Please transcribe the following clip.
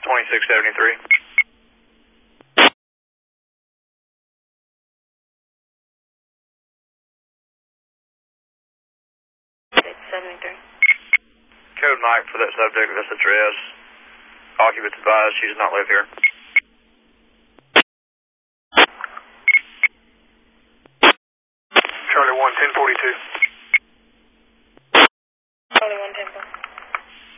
2673. Code Mike for that subject of this address. Occupants advised she does not live here. Charlie 1, 1042.